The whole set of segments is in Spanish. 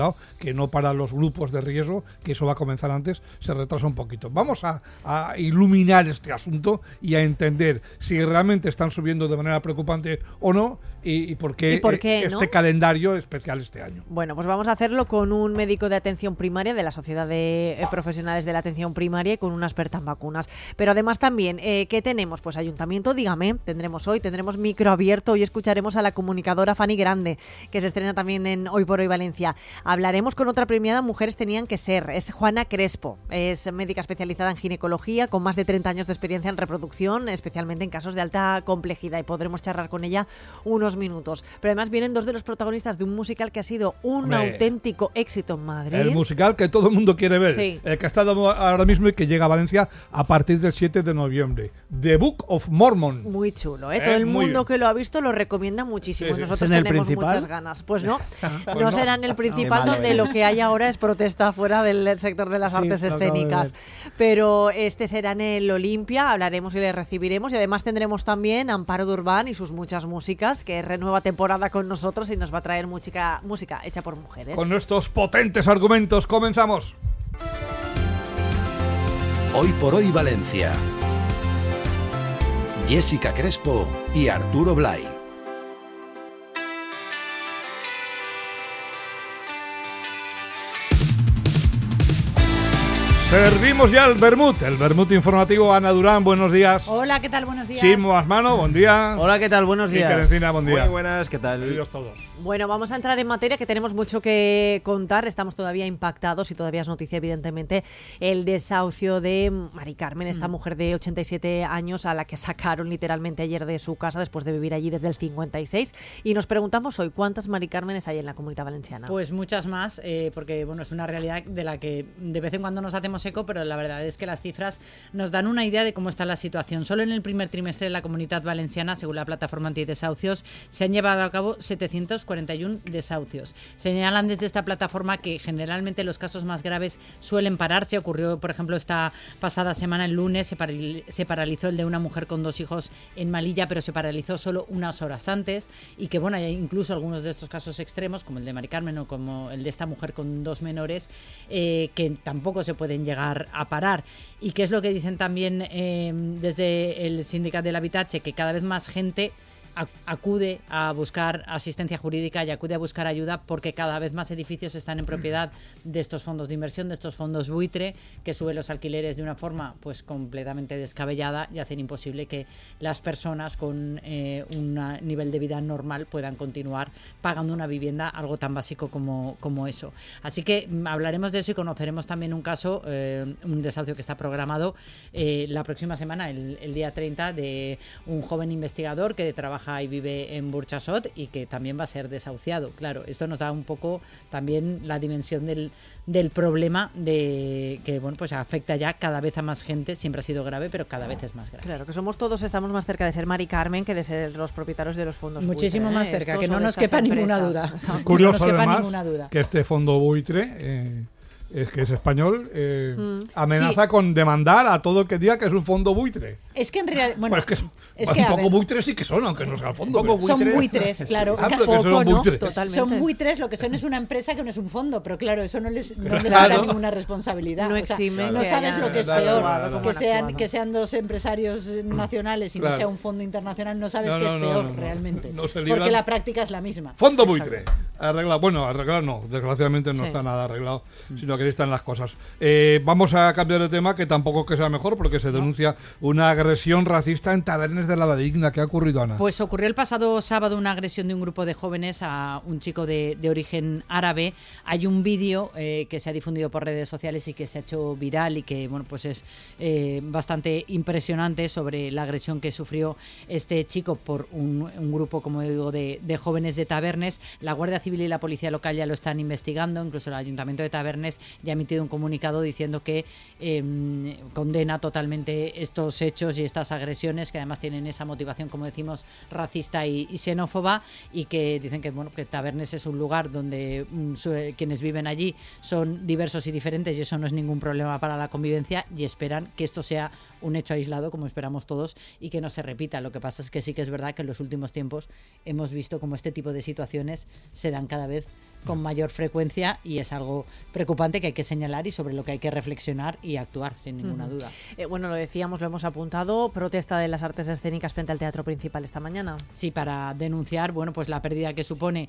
que no para los grupos de riesgo, que eso va a comenzar antes, se retrasa un poquito. Vamos a iluminar este asunto y a entender si realmente están subiendo de manera preocupante o no y por qué, este calendario especial este año. Bueno, pues vamos a hacerlo con un médico de atención primaria de la Sociedad de Profesionales de la Atención Primaria y con una experta en vacunas. Pero además también, ¿qué tenemos? Pues Ayuntamiento, dígame, tendremos micro abierto, hoy escucharemos a la comunicadora Fanny Grande, que se estrena también en Hoy por Hoy Valencia. Hablaremos con otra premiada, Mujeres Tenían que Ser, es Juana Crespo, es médica especializada en ginecología, con más de 30 años de experiencia en reproducción, especialmente en casos de alta complejidad, y podremos charlar con ella unos minutos. Pero además vienen dos de los protagonistas de un musical que ha sido un auténtico éxito en Madrid. El musical que todo el mundo quiere ver, sí. El que está ahora mismo y que llega a Valencia a partir del 7 de noviembre. The Book of Mormon. Muy chulo, todo el mundo que lo ha visto lo recomienda muchísimo. Sí. Nosotros tenemos muchas ganas. Pues no, no será en el principal, donde lo que hay ahora es protesta fuera del sector de las artes escénicas. Pero este será en el Olimpia, hablaremos y le recibiremos, y además tendremos también a Amparo Durban y sus muchas músicas, que renueva temporada con nosotros y nos va a traer música hecha por mujeres. Con nuestros potentes argumentos comenzamos. Hoy por Hoy Valencia. Jessica Crespo y Arturo Blay. Servimos ya el vermut informativo. Ana Durán, buenos días. Hola, ¿qué tal? Buenos días. Chimo Asmano, buen día. Hola, ¿qué tal? Buenos días. Y Teresina, buen día. Muy buenas, ¿qué tal? Bienvenidos todos. Bueno, vamos a entrar en materia, que tenemos mucho que contar. Estamos todavía impactados y todavía es noticia, evidentemente, el desahucio de Mari Carmen, esta mujer de 87 años a la que sacaron literalmente ayer de su casa después de vivir allí desde el 56. Y nos preguntamos hoy, ¿cuántas Mari Cármenes hay en la Comunidad Valenciana? Pues muchas más, porque bueno, es una realidad de la que de vez en cuando nos hacemos eco, pero la verdad es que las cifras nos dan una idea de cómo está la situación. Solo en el primer trimestre de la Comunidad Valenciana, según la plataforma antidesahucios, se han llevado a cabo 741 desahucios. Señalan desde esta plataforma que generalmente los casos más graves suelen pararse. Ocurrió, por ejemplo, esta pasada semana, el lunes, se paralizó el de una mujer con 2 hijos en Malilla, pero se paralizó solo unas horas antes, y que bueno, hay incluso algunos de estos casos extremos, como el de Mari Carmen o como el de esta mujer con 2 menores, que tampoco se pueden llegar a parar. Y qué es lo que dicen también desde el Sindicat del Habitatge, que cada vez más gente acude a buscar asistencia jurídica y acude a buscar ayuda, porque cada vez más edificios están en propiedad de estos fondos de inversión, de estos fondos buitre, que suben los alquileres de una forma pues completamente descabellada y hacen imposible que las personas con un nivel de vida normal puedan continuar pagando una vivienda, algo tan básico como eso. Así que hablaremos de eso y conoceremos también un caso, un desahucio que está programado la próxima semana, el día 30, de un joven investigador que trabaja y vive en Burchasot y que también va a ser desahuciado. Claro, esto nos da un poco también la dimensión del problema, de que bueno, pues afecta ya cada vez a más gente. Siempre ha sido grave, pero cada vez es más grave. Claro, que estamos más cerca de ser Mari Carmen que de ser los propietarios de los fondos muchísimo buitre, más cerca, que no nos quepa ninguna duda. Curioso, además, que este fondo buitre es que es español, amenaza con demandar a todo el que diga que es un fondo buitre. Es que en realidad, bueno, es que un poco buitres sí que son, aunque no sea el fondo. Son buitres, claro. Son buitres, lo que son es una empresa que no es un fondo, pero claro, eso no les da ninguna responsabilidad. No exime. No sabes lo que es peor, que sean 2 empresarios nacionales y no sea un fondo internacional, no sabes qué es peor realmente. Porque la práctica es la misma. Fondo buitre. Arreglar no, desgraciadamente no está nada arreglado, sino que ahí están las cosas. Vamos a cambiar de tema, que tampoco que sea mejor, porque se denuncia una agresión racista en Tabernes de la Valldigna. ¿Qué ha ocurrido, Ana? Pues ocurrió el pasado sábado una agresión de un grupo de jóvenes a un chico de origen árabe. Hay un vídeo que se ha difundido por redes sociales y que se ha hecho viral y que bueno, pues es bastante impresionante sobre la agresión que sufrió este chico por un grupo, como digo, de jóvenes de Tabernes. La Guardia Civil y la Policía Local ya lo están investigando, incluso el Ayuntamiento de Tabernes ya ha emitido un comunicado diciendo que condena totalmente estos hechos y estas agresiones, que además tienen esa motivación, como decimos, racista y xenófoba, y que dicen que bueno, que Tabernes es un lugar donde quienes viven allí son diversos y diferentes, y eso no es ningún problema para la convivencia, y esperan que esto sea un hecho aislado, como esperamos todos, y que no se repita. Lo que pasa es que sí que es verdad que en los últimos tiempos hemos visto cómo este tipo de situaciones se dan cada vez con mayor frecuencia, y es algo preocupante que hay que señalar y sobre lo que hay que reflexionar y actuar, sin ninguna duda. Bueno, lo decíamos, lo hemos apuntado, protesta de las artes escénicas frente al Teatro Principal esta mañana. Sí, para denunciar, bueno, pues la pérdida que supone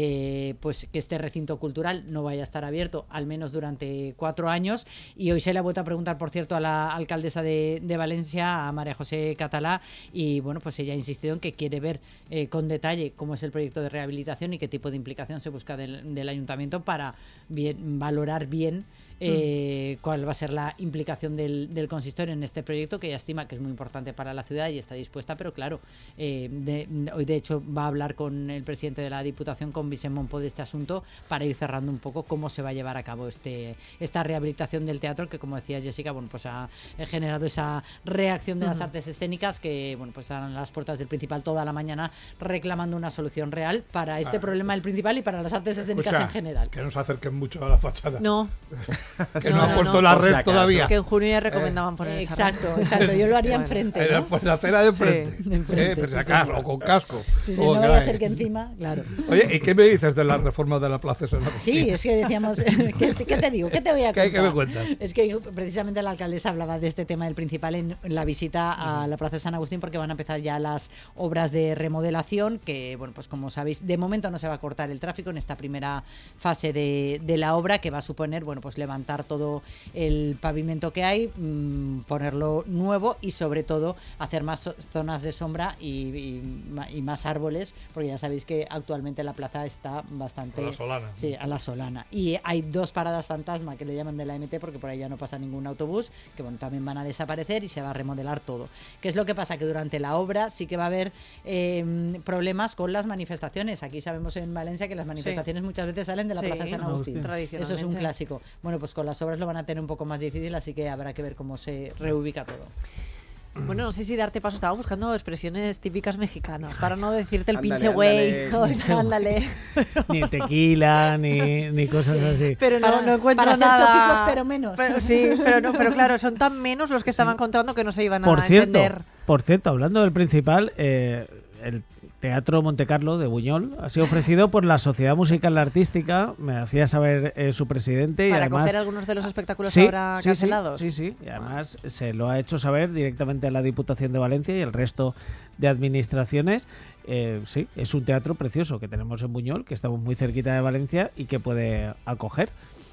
pues que este recinto cultural no vaya a estar abierto al menos durante 4 años. Y hoy se le ha vuelto a preguntar, por cierto, a la alcaldesa de Valencia, a María José Catalá, y bueno, pues ella ha insistido en que quiere ver con detalle cómo es el proyecto de rehabilitación y qué tipo de implicación se busca del ayuntamiento para valorar bien cuál va a ser la implicación del consistorio en este proyecto, que ella estima que es muy importante para la ciudad y está dispuesta, pero claro, hoy de hecho va a hablar con el presidente de la Diputación, con Vicent Monpó, de este asunto, para ir cerrando un poco cómo se va a llevar a cabo esta rehabilitación del teatro, que, como decía Jessica, bueno, pues ha generado esa reacción de las artes escénicas, que bueno, pues están a las puertas del Principal toda la mañana reclamando una solución real para este problema del Principal y para las artes escénicas en general. Que no se acerquen mucho a la fachada. No. Que no ha puesto la red todavía. Que en junio ya recomendaban poner esa red. Exacto, yo lo haría enfrente, ¿no? Pues la acera de enfrente. Sí, de enfrente, Pero si acaso, o con casco. Sí, no vaya a ser que encima, claro. Oye, ¿y qué me dices de la reforma de la Plaza de San Agustín? Sí, es que decíamos, ¿qué te digo? ¿Qué te voy a contar? ¿Qué me cuentas? Es que precisamente la alcaldesa hablaba de este tema del Principal en la visita a la Plaza de San Agustín, porque van a empezar ya las obras de remodelación, que, bueno, pues como sabéis, de momento no se va a cortar el tráfico en esta primera fase de la obra, que va a suponer, bueno, pues levantar todo el pavimento que hay, ponerlo nuevo y sobre todo hacer más zonas de sombra y más árboles, porque ya sabéis que actualmente la plaza está bastante... A la solana. Sí, a la solana. Y hay 2 paradas fantasma que le llaman de la MT, porque por ahí ya no pasa ningún autobús, que bueno, también van a desaparecer y se va a remodelar todo. ¿Qué es lo que pasa? Que durante la obra sí que va a haber problemas con las manifestaciones. Aquí sabemos en Valencia que las manifestaciones muchas veces salen de la Plaza de San Agustín. Eso es un clásico. Bueno, pues con las obras lo van a tener un poco más difícil, así que habrá que ver cómo se reubica todo. Bueno, no sé si darte paso, estaba buscando expresiones típicas mexicanas para no decirte el Ándale, pinche güey. Ándale. Ni tequila, ni cosas así. Pero no encuentro para nada. ser tópicos, pero menos. Pero claro, son tan menos los que estaban encontrando que no se iban a entender. Por cierto, hablando del Principal, el Teatro Montecarlo de Buñol ha sido ofrecido por la Sociedad Musical Artística, me hacía saber su presidente. Para y además, coger algunos de los espectáculos ahora cancelados. Sí, y además se lo ha hecho saber directamente a la Diputación de Valencia y el resto de administraciones. Sí, es un teatro precioso que tenemos en Buñol, que estamos muy cerquita de Valencia y que puede acoger.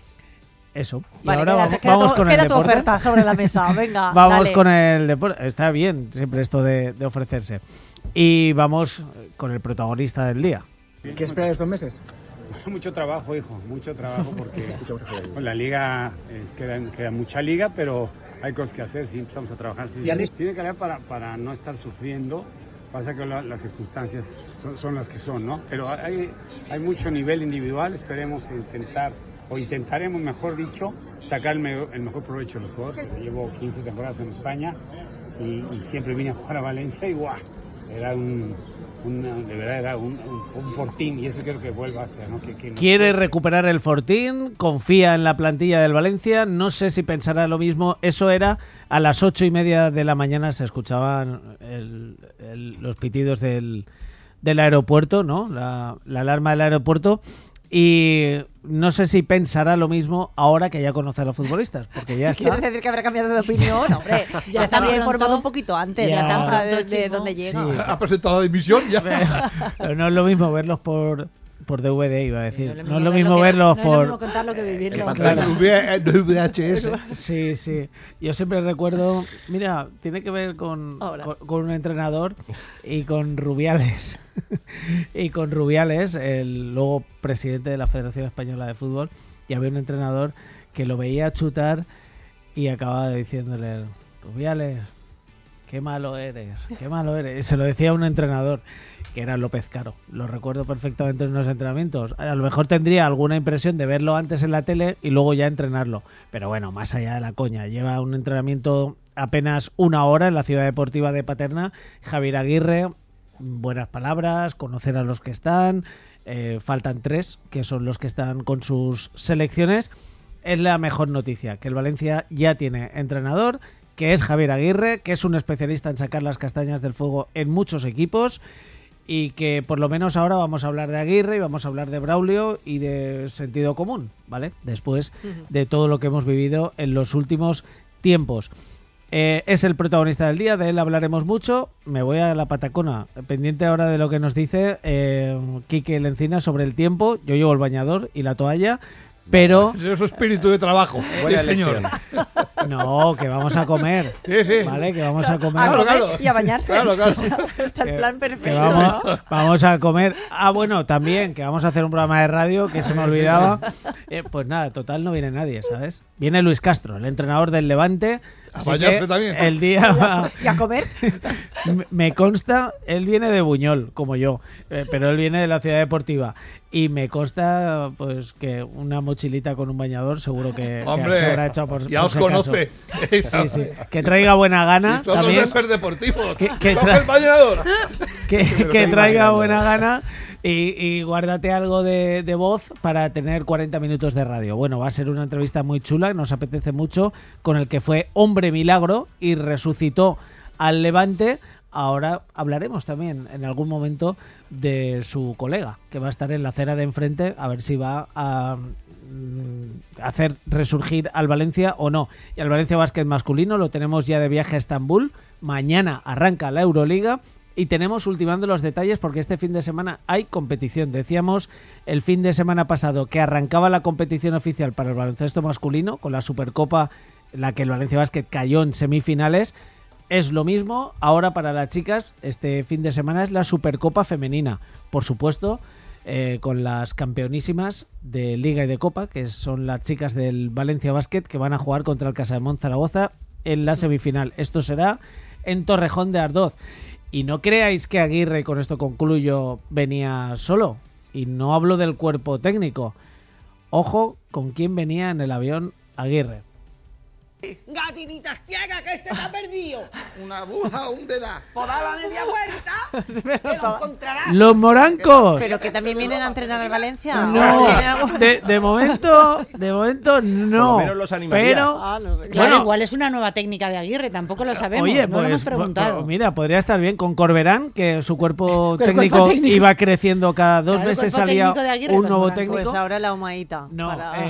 Eso. Y vale, ahora vamos con el queda deporte. tu oferta sobre la mesa, venga. Vamos dale. con el deporte. Está bien siempre esto de ofrecerse. Y vamos con el protagonista del día. ¿Qué esperas estos meses? Mucho trabajo, hijo, mucho trabajo, porque con la liga queda mucha liga, pero hay cosas que hacer, sí, empezamos a trabajar. Sí, tiene que haber para no estar sufriendo. Pasa que las circunstancias son las que son, ¿no? Pero hay mucho nivel individual, esperemos intentaremos, mejor dicho, sacar el mejor provecho de los jugadores. Llevo 15 temporadas en España y siempre vine a jugar a Valencia y ¡guau! Era de verdad era un fortín, y eso quiero que vuelva a ser, ¿no? Quiere recuperar el fortín, confía en la plantilla del Valencia, no sé si pensará lo mismo. Eso era a las 8:30 de la mañana, se escuchaban los pitidos del aeropuerto, ¿no? La alarma del aeropuerto. Y no sé si pensará lo mismo ahora que ya conoce a los futbolistas, porque ya está. ¿Quieres decir que habrá cambiado de opinión? Hombre, ya se habría informado un poquito antes, ya tan pronto de dónde llega. Sí. Ha presentado la dimisión ya. Pero no es lo mismo verlos por DVD, iba a decir. Sí, no es lo mismo verlos por... No es lo mismo contarlo que vivirlo. Claro. VHS. Sí. Yo siempre recuerdo... Mira, tiene que ver con un entrenador y con Rubiales. Y con Rubiales, el luego presidente de la Federación Española de Fútbol, y había un entrenador que lo veía chutar y acababa diciéndole: Rubiales, qué malo eres. Y se lo decía a un entrenador, que era López Caro. Lo recuerdo perfectamente en unos entrenamientos. A lo mejor tendría alguna impresión de verlo antes en la tele y luego ya entrenarlo. Pero bueno, más allá de la coña, lleva un entrenamiento apenas 1 hora en la Ciudad Deportiva de Paterna. Javier Aguirre, buenas palabras, conocer a los que están. Faltan 3, que son los que están con sus selecciones. Es la mejor noticia, que el Valencia ya tiene entrenador, que es Javier Aguirre, que es un especialista en sacar las castañas del fuego en muchos equipos, y que por lo menos ahora vamos a hablar de Aguirre y vamos a hablar de Braulio y de sentido común, ¿vale? Después de todo lo que hemos vivido en los últimos tiempos. Es el protagonista del día, de él hablaremos mucho. Me voy a la patacona, pendiente ahora de lo que nos dice Quique Lencina sobre el tiempo. Yo llevo el bañador y la toalla, pero... Es su espíritu de trabajo. Buena Sí, señor. elección. No, que vamos a comer. Sí. ¿Vale? Que vamos a comer. A comer Claro. y a bañarse. Claro. Está el plan Que perfecto. vamos a comer. Bueno, también, que vamos a hacer un programa de radio, que se me olvidaba. Pues nada, total no viene nadie, ¿sabes? Viene Luis Castro, el entrenador del Levante. A Así bañarse que también. el día... ¿Y a comer? Me consta, él viene de Buñol, como yo, pero él viene de la ciudad deportiva. Y me consta, pues, que una mochilita con un bañador seguro que Hombre, se habrá echado por ya por os si acaso. conoce. Sí. Que traiga buena gana Somos también. de ser deportivos. Que Coge el bañador. Que traiga buena gana y guárdate algo de voz para tener 40 minutos de radio. Bueno, va a ser una entrevista muy chula, nos apetece mucho, con el que fue hombre milagro y resucitó al Levante. Ahora hablaremos también en algún momento de su colega, que va a estar en la acera de enfrente, a ver si va a hacer resurgir al Valencia o no. Y al Valencia Basket masculino lo tenemos ya de viaje a Estambul. Mañana arranca la Euroliga y tenemos ultimando los detalles porque este fin de semana hay competición. Decíamos el fin de semana pasado que arrancaba la competición oficial para el baloncesto masculino con la Supercopa, en la que el Valencia Basket cayó en semifinales. Es lo mismo ahora para las chicas. Este fin de semana es la Supercopa femenina. Por supuesto, con las campeonísimas de Liga y de Copa, que son las chicas del Valencia Basket, que van a jugar contra el Casademont Zaragoza en la semifinal. Esto será en Torrejón de Ardoz. Y no creáis que Aguirre, con esto concluyo, venía solo. Y no hablo del cuerpo técnico. Ojo con quién venía en el avión Aguirre. Gatinitas ciega, que este está perdido. Una aguja, un dedo. Por dar la media vuelta, que lo encontrarás. ¡Los morancos! Pero que también vienen a entrenar al Valencia. No, ¿Tienen algo? de momento no. Por lo menos los animaría. Pero, No sé. Claro, bueno, igual es una nueva técnica de Aguirre, tampoco lo sabemos, oye, no pues, lo hemos preguntado. mira, podría estar bien con Corberán, que su cuerpo Pero el técnico cuerpo técnico. iba creciendo cada 2 Claro, el meses, cuerpo salía técnico de Aguirre, un los nuevo morancos. técnico. Pues ahora la humaita. No, para-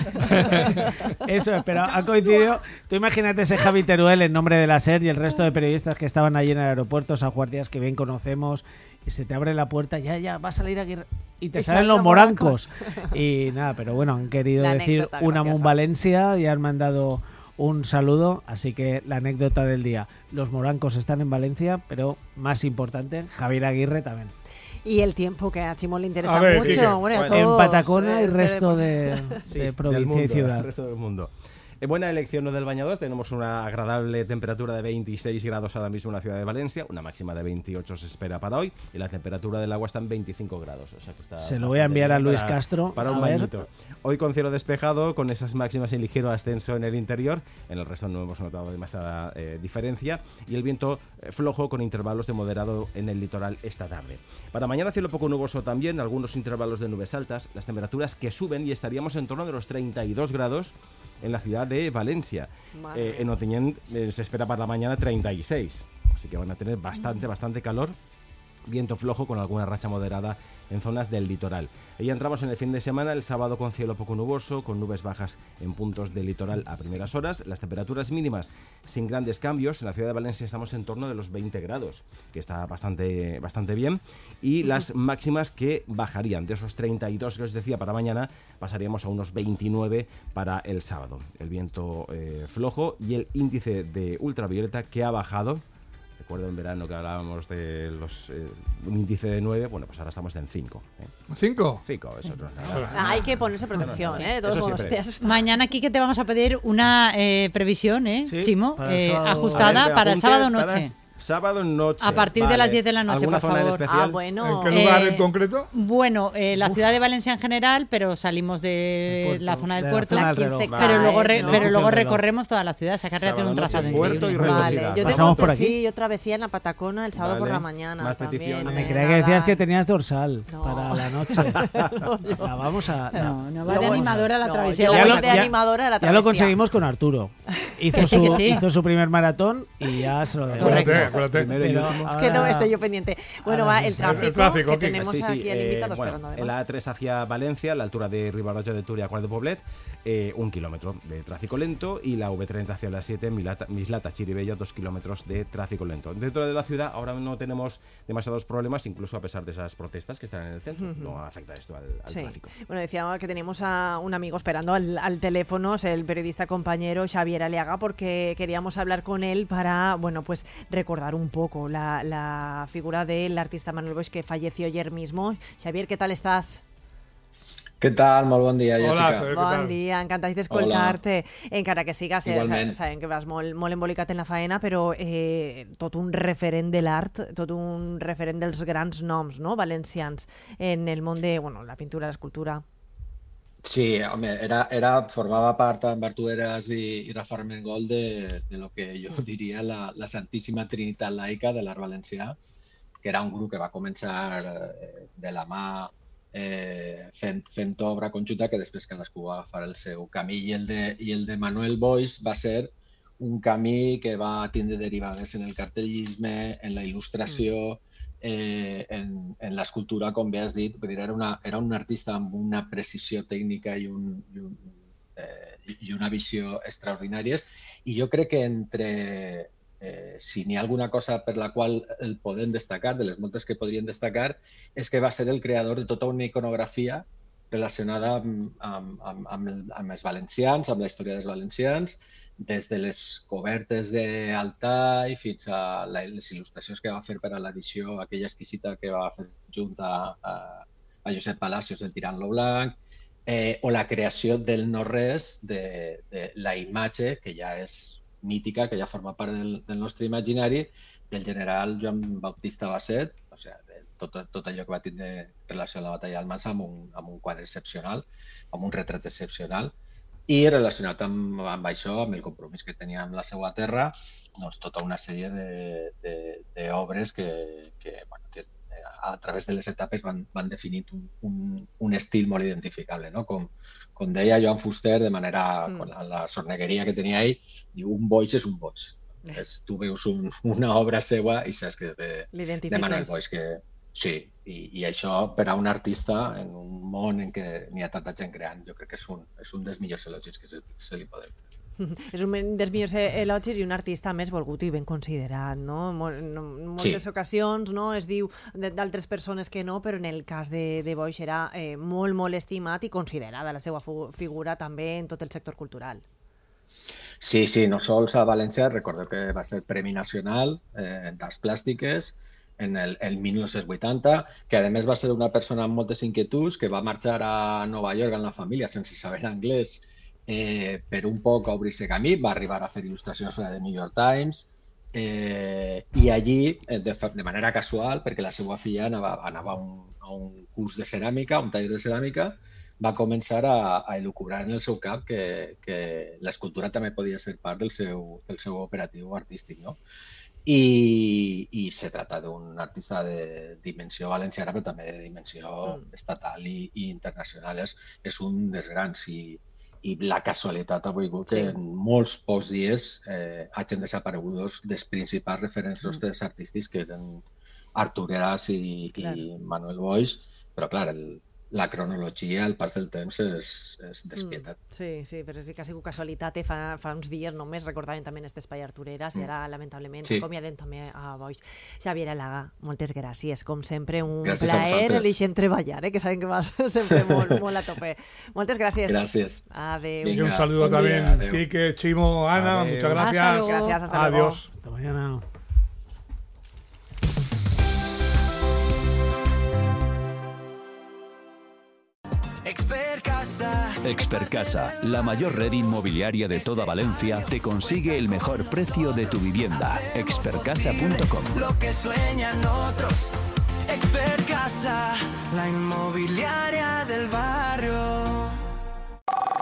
eso es, pero ha coincidido. Tú imagínate ese Javi Teruel en nombre de la SER y el resto de periodistas que estaban allí en el aeropuerto, esas guardias que bien conocemos, y se te abre la puerta, ya, va a salir Aguirre, y te Y salen salen los los morancos. Y nada, pero bueno, han querido La decir anécdota Unamun graciosa. Valencia y han mandado un saludo, así que la anécdota del día. Los morancos están en Valencia, pero más importante, Javier Aguirre también. Y el tiempo, que a Chimo le interesa A ver, mucho. Quique. Bueno, a Bueno, En todos, Patacona y ser resto deportistas. de del provincia mundo, y ciudad. el resto del mundo. Buena elección lo del bañador. Tenemos una agradable temperatura de 26 grados ahora mismo en la ciudad de Valencia. Una máxima de 28 se espera para hoy. Y la temperatura del agua está en 25 grados. O sea que está Se lo voy a bastante enviar a bien Luis Castro, para a un ver. bañito. Hoy con cielo despejado, con esas máximas en ligero ascenso en el interior. En el resto no hemos notado demasiada diferencia. Y el viento flojo con intervalos de moderado en el litoral esta tarde. Para mañana cielo poco nuboso también. Algunos intervalos de nubes altas. Las temperaturas que suben y estaríamos en torno de los 32 grados en la ciudad de Valencia. En Otiñén se espera para la mañana 36, así que van a tener bastante calor. Viento flojo con alguna racha moderada en zonas del litoral. Y ya entramos en el fin de semana, el sábado con cielo poco nuboso, con nubes bajas en puntos del litoral a primeras horas. Las temperaturas mínimas sin grandes cambios. En la ciudad de Valencia estamos en torno de los 20 grados, que está bastante bien. Y las máximas que bajarían de esos 32 que os decía para mañana, pasaríamos a unos 29 para el sábado. El viento flojo y el índice de ultravioleta que ha bajado. Recuerdo en verano que hablábamos de un índice de 9, bueno, pues ahora estamos en 5. ¿5? 5, eso no es nada. Hay que ponerse protección, Sí, ¿eh? De todos eso modos, siempre. te asusta. Mañana, Quique, te vamos a pedir una previsión, Sí, Chimo, para el sábado. ajustada A ver, para el apunte sábado para noche. Sábado noche. A partir de las 10 de la noche, ¿Alguna por zona en favor. especial? Ah, bueno. ¿En qué lugar Eh, en concreto? Bueno, la ciudad de Valencia en general, pero salimos de El puerto, la zona del de la puerto. zona La del reloj. 15K, Pero luego, eso. pero luego Reloj. recorremos toda la ciudad. Esa carrera tiene un Sábado trazado noche, puerto y increíble. reloj. Vale, velocidad. yo Pasamos tengo por aquí. sí, yo travesía en la Patacona el sábado por Vale. la mañana. Más también, peticiones. Me creía que decías que tenías dorsal No. para la noche. La vamos a... No va de Luego- animadora la No, travesía. yo de Ya la voy lo- de Patacona. animadora de la Ya travesía. lo conseguimos con Arturo. hizo su primer maratón y ya se lo dejó. Acuérdate. Es que no estoy yo pendiente. Bueno, va el tráfico que tenemos aquí el invitado esperando. En la A3 hacia Valencia, a la altura de Ribarroja de Túria, Quart de Poblet, 1 kilómetro de tráfico lento, y la V30 hacia la 7, Mislata, Chiribella, 2 kilómetros de tráfico lento. Dentro de la ciudad ahora no tenemos demasiados problemas, incluso a pesar de esas protestas que están en el centro. No afecta esto al tráfico. Bueno, decía que tenemos a un amigo esperando al teléfono, es el periodista compañero Xavier Aliaga, porque queríamos hablar con él para, bueno, pues recordar un poco la figura del artista Manuel Boix, que falleció ayer mismo. Xavier, ¿qué tal estás? Què tal? Molt bon dia, Jessica. Hola, Xavier, Bon dia, encantat d'escoltar-te. Encara que sigues, Igualment. sabem que vas molt embolicat en la faena, però tot un referent de l'art, tot un referent dels grans noms, no?, valencians en el món de, bueno, la pintura, l'escultura. Sí, home, formava part amb Artur Eras i Rafa Armengol de lo que jo diria la Santíssima Trinitat Laica de l'art valencià, que era un grup que va començar de la mà fent obra conjunta, que després cadascú va agafar el seu camí, i el de Manuel Boix va ser un camí que va tindre derivades en el cartellisme, en la il·lustració, en l'escultura, com bé has dit. Era un artista amb una precisió tècnica i una visió extraordinàries, i jo crec que si n'hi ha alguna cosa per la qual el podem destacar, de les moltes que podríem destacar, és que va ser el creador de tota una iconografia relacionada amb els valencians, amb la història dels valencians, des de les cobertes d'Altai fins a les il·lustracions que va fer per a l'edició aquella exquisita que va fer junt a Josep Palacios del Tirant lo Blanc, o la creació del no-res, de la imatge, que ja és mítica, que ja forma part del nostre imaginari, del general Joan Baptista Basset, o sigui, tot allò que va tindre relació a la batalla d'Almansa, amb un quadre excepcional, amb un retrat excepcional, i relacionat amb això, amb el compromís que tenia amb la seva terra, doncs tota una sèrie d'obres que a través de les etapes van definint un estil molt identificable, no? Com deia Joan Fuster, de manera, con la sornegueria que tenia ell, diu, un boix és un boix. Tu veus una obra seva i saps que de Manuel Boix, que sí, i això per a un artista en un món en què n'hi ha tanta gent creant, jo crec que és un dels millors elogis que se li podem fer. És un dels millors elogis i un artista més volgut i ben considerat, no? Moltes ocasions, no, es diu d'altres persones que no, però en el cas de Boix era molt, molt estimat i considerada la seva figura també en tot el sector cultural. Sí, no sols a València, recordo que va ser Premi Nacional d'Arts Plàstiques en el 1980, que a més va ser una persona amb moltes inquietuds, que va marxar a Nova York amb la família sense saber anglès, per un poc a obrir-se camí, va arribar a fer il·lustracions a The New York Times, i allí, de manera casual, perquè la seva filla anava a un curs de ceràmica, un taller de ceràmica, va començar a elucubrar en el seu cap que l'escultura també podia ser part del seu operatiu artístic, no? I se trata d'un artista de dimensió valenciana, però també de dimensió estatal i internacional. És un dels grans, i la casualitat ha volgut que en molts pocs dies hagin desaparegut dels principals referents nostres artístics, que eren Artur Eras i Manuel Boix, però clar, la cronologia, el pas del temps és despietat. Sí, però sí que ha sigut casualitat. Fa uns dies només recordàvem també en aquest espai Artur Eras, i ara lamentablement acomiadem també a Boix. Xavier Aliaga, moltes gràcies. Com sempre, un plaer deixem treballar, que sabem que vas sempre molt a tope. Moltes gràcies. Gràcies. Adéu. Y un saludo también, Quique, Chimo, Ana, muchas gracias. Gracias, hasta luego. Adiós. Hasta mañana. Expert Casa, la mayor red inmobiliaria de toda Valencia, te consigue el mejor precio de tu vivienda. Expertcasa.com. Lo que sueñan otros. Expert Casa, la inmobiliaria del barrio.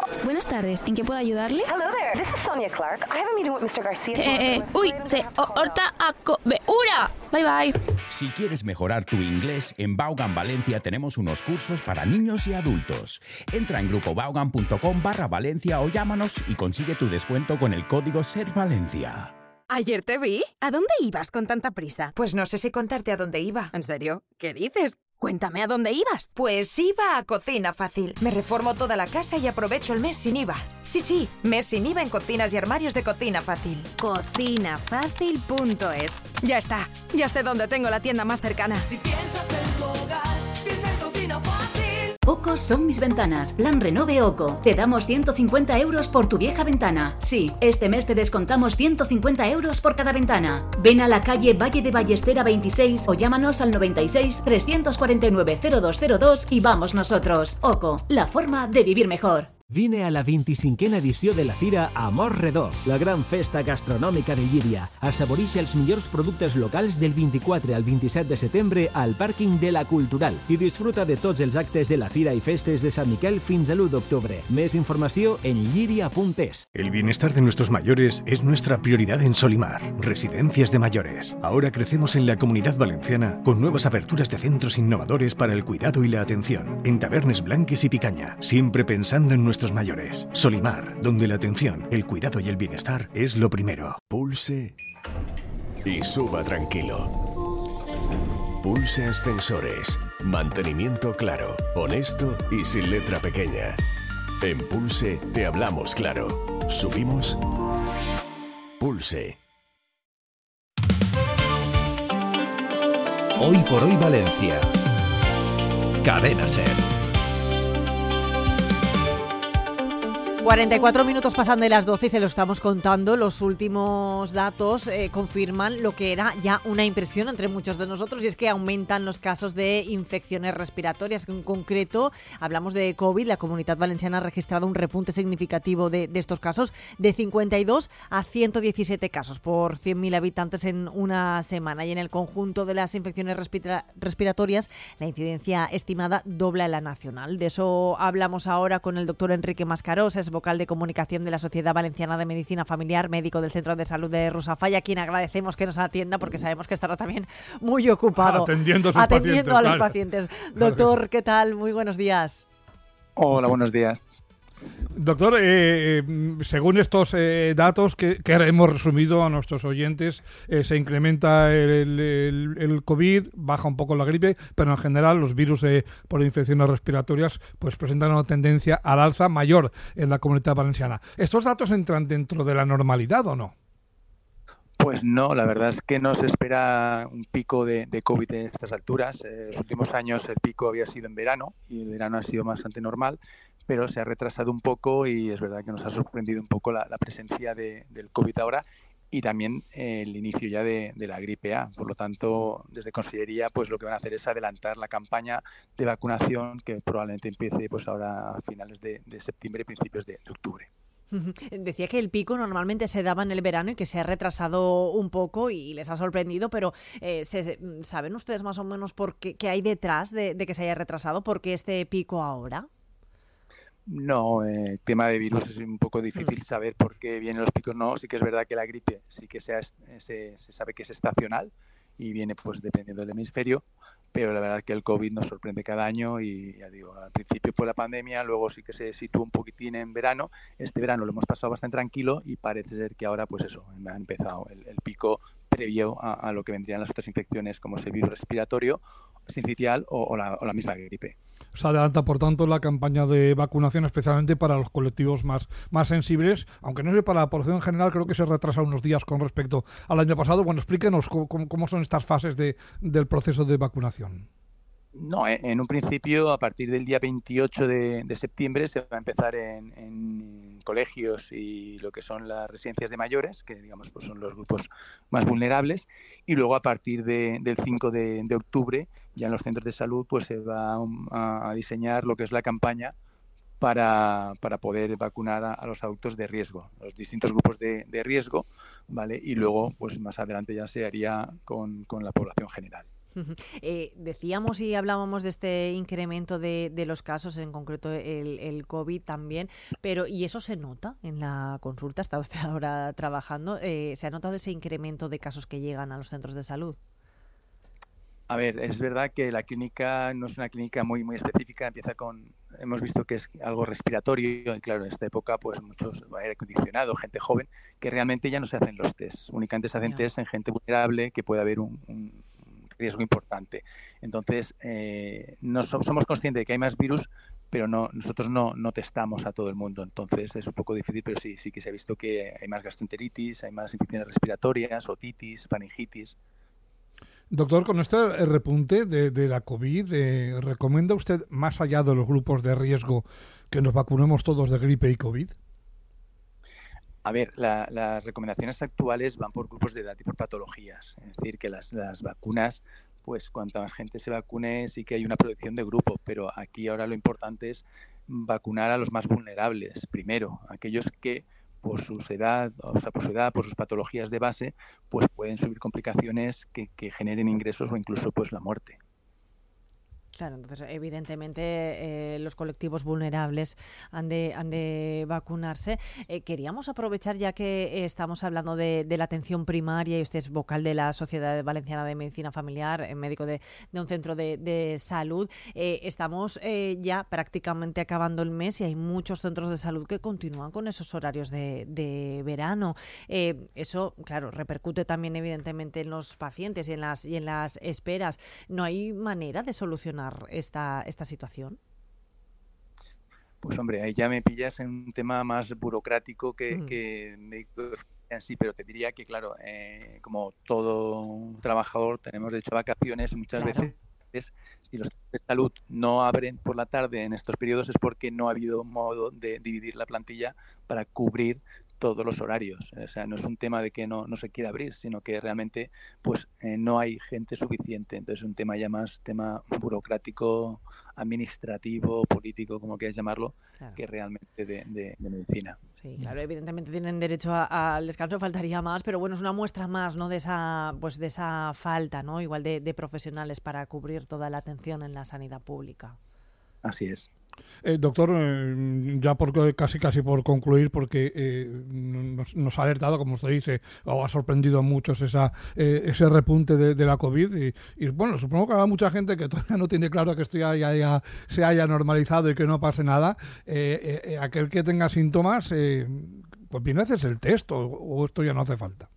Buenas tardes, ¿en qué puedo ayudarle? Hello there, this is Sonia Clark. I have a meeting with Mr. Garcia. Horta ura. Bye bye. Si quieres mejorar tu inglés, en Vaughan Valencia tenemos unos cursos para niños y adultos. Entra en grupovaughan.com/Valencia o llámanos y consigue tu descuento con el código SERVALENCIA. Ayer te vi. ¿A dónde ibas con tanta prisa? Pues no sé si contarte a dónde iba. ¿En serio? ¿Qué dices? Cuéntame a dónde ibas. Pues iba a Cocina Fácil. Me reformo toda la casa y aprovecho el mes sin IVA. Sí, mes sin IVA en cocinas y armarios de Cocina Fácil. Cocinafácil.es. Ya está. Ya sé dónde tengo la tienda más cercana. Si piensas en tu hogar, piensa en Cocina Fácil. OCO son mis ventanas. Plan Renove OCO. Te damos 150 euros por tu vieja ventana. Sí, este mes te descontamos 150 euros por cada ventana. Ven a la calle Valle de Ballestera 26 o llámanos al 96 349 0202 y vamos nosotros. OCO, la forma de vivir mejor. Vine a la 25a edició de la Fira Amor Redó, la gran festa gastronòmica de Llíria. Assaborisce els millors productes locals del 24 al 27 de setembre al pàrquing de la Cultural i disfruta de tots els actes de la Fira i Festes de Sant Miquel fins a l'1 d'octubre. Més informació en llíria.es. El bienestar de nuestros mayores es nuestra prioridad en Solimar, Residencias de Mayores. Ahora crecemos en la Comunidad Valenciana con nuevas aperturas de centros innovadores para el cuidado y la atención, en Tabernes Blanques y Picaña, siempre pensando en nuestros mayores. Solimar, donde la atención, el cuidado y el bienestar es lo primero. Pulse y suba tranquilo. Pulse Ascensores. Mantenimiento claro, honesto y sin letra pequeña. En Pulse te hablamos claro. Subimos. Pulse. Hoy por hoy Valencia. Cadena SER. 44 minutos pasan de las 12 y se lo estamos contando. Los últimos datos confirman lo que era ya una impresión entre muchos de nosotros, y es que aumentan los casos de infecciones respiratorias. En concreto, hablamos de COVID. La Comunidad Valenciana ha registrado un repunte significativo de estos casos, de 52 a 117 casos por 100.000 habitantes en una semana. Y en el conjunto de las infecciones respiratorias, la incidencia estimada dobla la nacional. De eso hablamos ahora con el doctor Enrique Mascarós, es vocal de comunicación de la Sociedad Valenciana de Medicina Familiar, médico del Centro de Salud de Rusafalla, a quien agradecemos que nos atienda porque sabemos que estará también muy ocupado atendiendo a los pacientes. Doctor, ¿qué tal? Muy buenos días. Hola, buenos días. Doctor, según estos datos que hemos resumido a nuestros oyentes, se incrementa el COVID, baja un poco la gripe, pero en general los virus por infecciones respiratorias pues presentan una tendencia al alza mayor en la Comunidad Valenciana. ¿Estos datos entran dentro de la normalidad o no? Pues no, la verdad es que no se espera un pico de COVID en estas alturas. En los últimos años el pico había sido en verano y el verano ha sido bastante normal, pero se ha retrasado un poco y es verdad que nos ha sorprendido un poco la presencia del COVID ahora y también el inicio ya de la gripe A. Por lo tanto, desde Consellería pues lo que van a hacer es adelantar la campaña de vacunación que probablemente empiece pues ahora a finales de septiembre, principios de octubre. Decía que el pico normalmente se daba en el verano y que se ha retrasado un poco y les ha sorprendido, pero ¿saben ustedes más o menos por qué hay detrás de que se haya retrasado? ¿Por qué este pico ahora? No, el tema de virus es un poco difícil saber por qué vienen los picos. No, sí que es verdad que la gripe sí que se sabe que es estacional y viene pues dependiendo del hemisferio, pero la verdad que el COVID nos sorprende cada año y ya digo, al principio fue la pandemia, luego sí que se situó un poquitín en verano. Este verano lo hemos pasado bastante tranquilo y parece ser que ahora pues eso, ha empezado el pico previo a lo que vendrían las otras infecciones como es el virus respiratorio, sincitial o la misma gripe. Se adelanta, por tanto, la campaña de vacunación, especialmente para los colectivos más sensibles, aunque no sé, para la población en general creo que se retrasa unos días con respecto al año pasado. Bueno, explíquenos cómo son estas fases del proceso de vacunación. No, en un principio, a partir del día 28 de septiembre se va a empezar en colegios y lo que son las residencias de mayores, que digamos pues son los grupos más vulnerables, y luego a partir del 5 de octubre ya en los centros de salud pues se va a diseñar lo que es la campaña para poder vacunar a los adultos de riesgo, los distintos grupos de riesgo, ¿vale? Y luego pues más adelante ya se haría con la población general. Decíamos y hablábamos de este incremento de los casos, en concreto el COVID también, pero ¿y eso se nota en la consulta? ¿Está usted ahora trabajando? ¿Se ha notado ese incremento de casos que llegan a los centros de salud? A ver, es verdad que la clínica no es una clínica muy específica, hemos visto que es algo respiratorio y claro, en esta época pues muchos aire acondicionado, gente joven, que realmente ya no se hacen los tests, únicamente se hacen tests en gente vulnerable que puede haber un riesgo importante. Entonces, somos conscientes de que hay más virus, pero nosotros no testamos a todo el mundo, entonces es un poco difícil, pero sí que se ha visto que hay más gastroenteritis, hay más infecciones respiratorias, otitis, faringitis. Doctor, con este repunte de la COVID, ¿recomienda usted, más allá de los grupos de riesgo, que nos vacunemos todos de gripe y COVID? A ver, las recomendaciones actuales van por grupos de edad y por patologías. Es decir, que las vacunas, pues cuanta más gente se vacune, sí que hay una protección de grupo, pero aquí ahora lo importante es vacunar a los más vulnerables. Primero, aquellos que por su edad, por sus patologías de base, pues pueden subir complicaciones que generen ingresos o incluso pues la muerte. Claro, entonces evidentemente los colectivos vulnerables han de vacunarse. Queríamos aprovechar, ya que estamos hablando de la atención primaria y usted es vocal de la Sociedad Valenciana de Medicina Familiar, médico de un centro de salud. Estamos ya prácticamente acabando el mes y hay muchos centros de salud que continúan con esos horarios de verano. Eso, claro, repercute también evidentemente en los pacientes y en las esperas. ¿No hay manera de solucionar esta situación? Pues hombre, ahí ya me pillas en un tema más burocrático que médico en sí, pero te diría que claro, como todo trabajador tenemos derecho a vacaciones, muchas veces si los centros de salud no abren por la tarde en estos periodos es porque no ha habido modo de dividir la plantilla para cubrir todos los horarios. O sea, no es un tema de que no se quiera abrir, sino que realmente pues no hay gente suficiente. Entonces es un tema ya más tema burocrático, administrativo, político, como quieras llamarlo, claro, que realmente de medicina. Sí, claro, evidentemente tienen derecho al descanso, faltaría más, pero bueno, es una muestra más, ¿no?, de esa falta, ¿no?, igual de profesionales para cubrir toda la atención en la sanidad pública. Así es. Doctor, ya casi por concluir, porque nos ha alertado, como usted dice, o ha sorprendido a muchos ese repunte de la COVID y bueno, supongo que habrá mucha gente que todavía no tiene claro que esto ya se haya normalizado y que no pase nada. Aquel que tenga síntomas, pues viene a hacerse el test o esto ya no hace falta.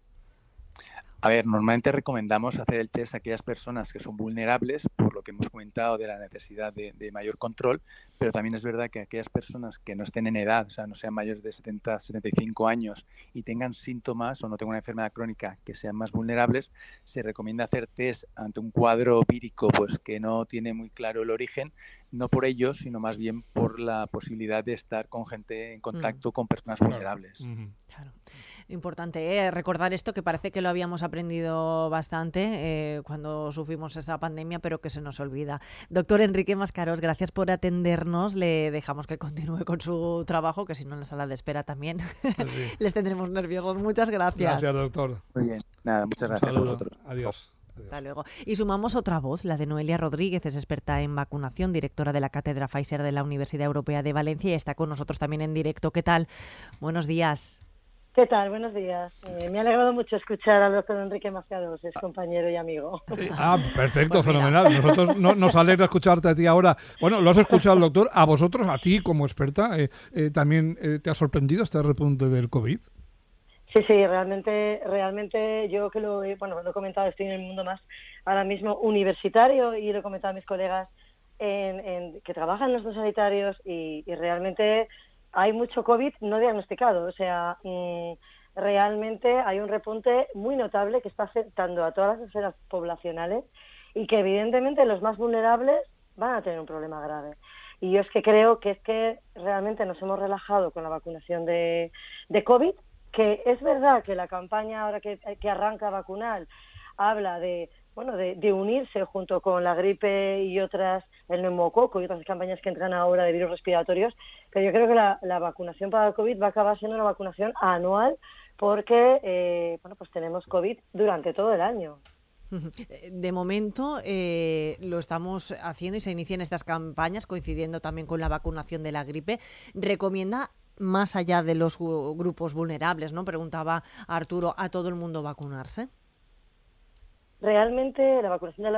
A ver, normalmente recomendamos hacer el test a aquellas personas que son vulnerables, por lo que hemos comentado de la necesidad de mayor control, pero también es verdad que aquellas personas que no estén en edad, o sea, no sean mayores de 70, 75 años y tengan síntomas o no tengan una enfermedad crónica que sean más vulnerables, se recomienda hacer test ante un cuadro vírico pues que no tiene muy claro el origen, no por ellos, sino más bien por la posibilidad de estar con gente en contacto con personas vulnerables. Claro. Importante recordar esto, que parece que lo habíamos aprendido bastante cuando sufrimos esta pandemia, pero que se nos olvida. Doctor Enrique Mascarós, gracias por atendernos. Le dejamos que continúe con su trabajo, que si no en la sala de espera también sí. Les tendremos nerviosos. Muchas gracias. Gracias, doctor. Muy bien. Nada, muchas gracias a vosotros. Adiós. Hasta luego. Y sumamos otra voz, la de Noelia Rodríguez, es experta en vacunación, directora de la cátedra Pfizer de la Universidad Europea de Valencia y está con nosotros también en directo. ¿Qué tal? Buenos días. ¿Qué tal? Buenos días. Me ha alegrado mucho escuchar al doctor Enrique Mascarós, es compañero y amigo. Perfecto, pues fenomenal. Nosotros nos alegra escucharte a ti ahora. Bueno, lo has escuchado, doctor. A vosotros, a ti como experta, ¿también te ha sorprendido este repunte del COVID? Sí, realmente yo que lo he comentado, estoy en el mundo más ahora mismo universitario y lo he comentado a mis colegas que trabajan en los centros sanitarios y realmente hay mucho COVID no diagnosticado, o sea, realmente hay un repunte muy notable que está afectando a todas las esferas poblacionales y que evidentemente los más vulnerables van a tener un problema grave. Y yo es que creo que realmente nos hemos relajado con la vacunación de COVID, que es verdad que la campaña ahora que arranca vacunal habla de unirse junto con la gripe y otras, el neumococo y otras campañas que entran ahora de virus respiratorios, pero yo creo que la vacunación para el COVID va a acabar siendo una vacunación anual porque pues tenemos COVID durante todo el año. De momento lo estamos haciendo y se inician estas campañas coincidiendo también con la vacunación de la gripe. ¿Recomienda, más allá de los grupos vulnerables, ¿no? Preguntaba Arturo, a todo el mundo vacunarse? Realmente la vacunación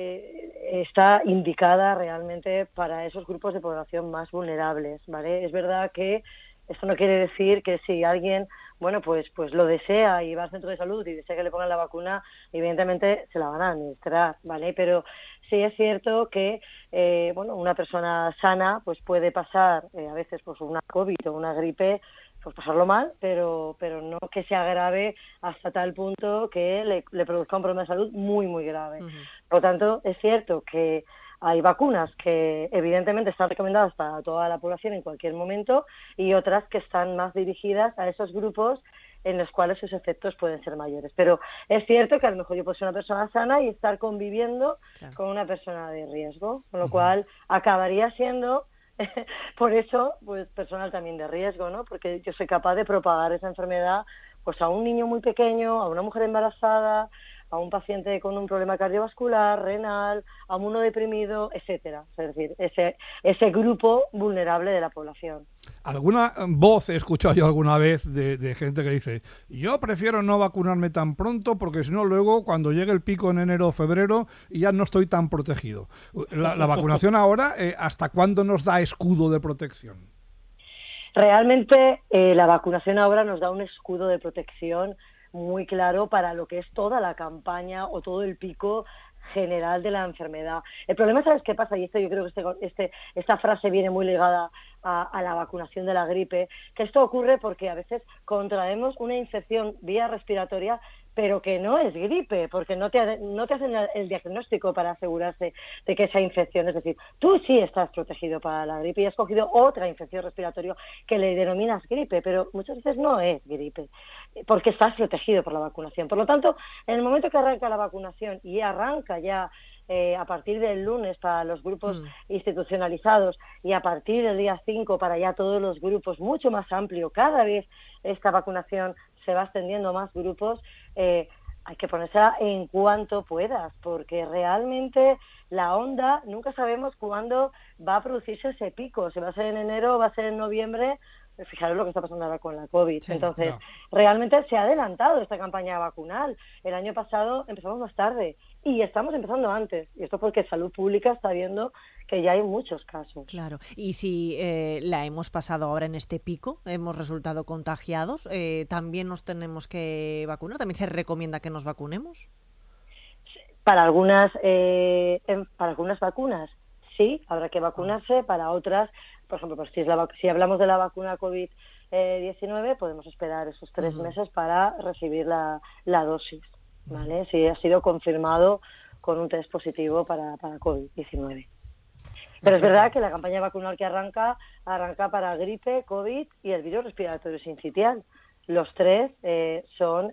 está indicada realmente para esos grupos de población más vulnerables, ¿vale? Es verdad que esto no quiere decir que si alguien, bueno, pues lo desea y va al centro de salud y desea que le pongan la vacuna, evidentemente se la van a administrar, ¿vale? Pero sí es cierto que, una persona sana pues puede pasar a veces pues una COVID o una gripe, pues pasarlo mal, pero no que se agrave hasta tal punto que le produzca un problema de salud muy, muy grave. Por lo tanto, es cierto que hay vacunas que evidentemente están recomendadas para toda la población en cualquier momento y otras que están más dirigidas a esos grupos en los cuales sus efectos pueden ser mayores. Pero es cierto que a lo mejor yo puedo ser una persona sana y estar conviviendo con una persona de riesgo, con lo cual acabaría siendo por eso, pues personal también de riesgo, ¿no? Porque yo soy capaz de propagar esa enfermedad pues a un niño muy pequeño, a una mujer embarazada, a un paciente con un problema cardiovascular, renal, a uno deprimido, etcétera. Es decir, ese grupo vulnerable de la población. ¿Alguna voz he escuchado yo alguna vez de gente que dice yo prefiero no vacunarme tan pronto porque si no luego cuando llegue el pico en enero o febrero ya no estoy tan protegido? La vacunación ahora, ¿hasta cuándo nos da escudo de protección? Realmente la vacunación ahora nos da un escudo de protección muy claro para lo que es toda la campaña o todo el pico general de la enfermedad. El problema, ¿sabes qué pasa? Y esto yo creo que esta frase viene muy ligada a la vacunación de la gripe, que esto ocurre porque a veces contraemos una infección vía respiratoria pero que no es gripe, porque no te hacen el diagnóstico para asegurarse de que esa infección, es decir, tú sí estás protegido para la gripe y has cogido otra infección respiratoria que le denominas gripe, pero muchas veces no es gripe, porque estás protegido por la vacunación. Por lo tanto, en el momento que arranca la vacunación y arranca ya a partir del lunes para los grupos institucionalizados y a partir del día 5 para ya todos los grupos, mucho más amplio, cada vez esta vacunación se va extendiendo a más grupos, hay que ponérsela en cuanto puedas, porque realmente la onda, nunca sabemos cuándo va a producirse ese pico, si va a ser en enero o va a ser en noviembre. Fijaros lo que está pasando ahora con la COVID. Sí, entonces, realmente se ha adelantado esta campaña vacunal. El año pasado empezamos más tarde y estamos empezando antes. Y esto porque Salud Pública está viendo que ya hay muchos casos. Claro. Y si la hemos pasado ahora en este pico, hemos resultado contagiados, ¿también nos tenemos que vacunar? ¿También se recomienda que nos vacunemos? Para algunas vacunas, sí, habrá que vacunarse. Para otras, por ejemplo, pues si hablamos de la vacuna COVID-19, podemos esperar esos 3 meses para recibir la dosis, ¿vale? Si ha sido confirmado con un test positivo para COVID-19. Pero es verdad que la campaña vacunal que arranca para gripe, COVID y el virus respiratorio sincitial. Los tres son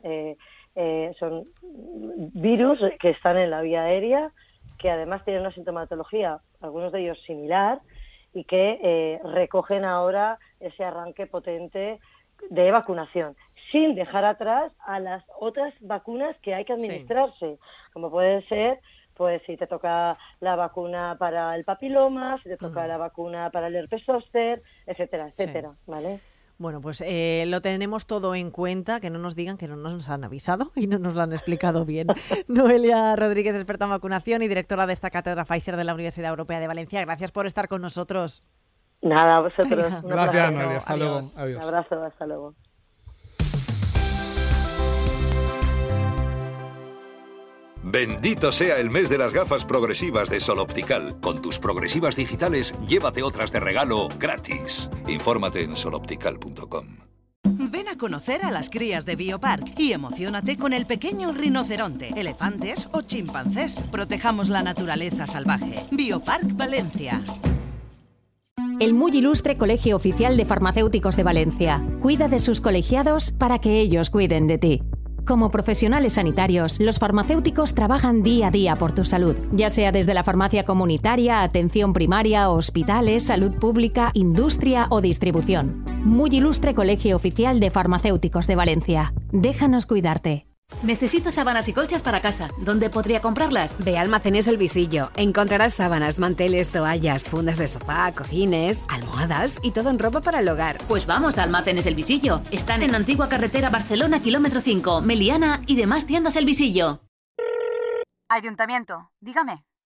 virus que están en la vía aérea, que además tienen una sintomatología, algunos de ellos similar, y que recogen ahora ese arranque potente de vacunación, sin dejar atrás a las otras vacunas que hay que administrarse, como puede ser, pues si te toca la vacuna para el papiloma, si te toca la vacuna para el herpes zóster, etcétera, etcétera, ¿vale? Bueno, pues lo tenemos todo en cuenta, que no nos digan que no nos han avisado y no nos lo han explicado bien. Noelia Rodríguez, experta en vacunación y directora de esta cátedra Pfizer de la Universidad Europea de Valencia. Gracias por estar con nosotros. Nada, a vosotros. Gracias, Noelia. Hasta luego. Adiós. Un abrazo, hasta luego. Bendito sea el mes de las gafas progresivas de Sol Optical. Con tus progresivas digitales, llévate otras de regalo gratis. Infórmate en soloptical.com. Ven a conocer a las crías de Biopark y emociónate con el pequeño rinoceronte, elefantes o chimpancés. Protejamos la naturaleza salvaje. Biopark Valencia. El muy ilustre Colegio Oficial de Farmacéuticos de Valencia. Cuida de sus colegiados para que ellos cuiden de ti. Como profesionales sanitarios, los farmacéuticos trabajan día a día por tu salud, ya sea desde la farmacia comunitaria, atención primaria, hospitales, salud pública, industria o distribución. Muy ilustre Colegio Oficial de Farmacéuticos de Valencia. Déjanos cuidarte. Necesito sábanas y colchas para casa. ¿Dónde podría comprarlas? Ve a Almacenes El Visillo. Encontrarás sábanas, manteles, toallas, fundas de sofá, cojines, almohadas y todo en ropa para el hogar. Pues vamos a Almacenes El Visillo. Están en Antigua Carretera Barcelona, kilómetro 5, Meliana y demás tiendas El Visillo. Ayuntamiento, dígame.